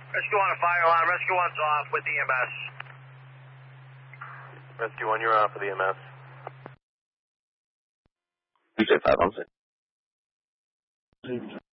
Rescue 1 to fire alarm. Rescue 1's off with EMS. Rescue 1, you're off with EMS. DJ 516.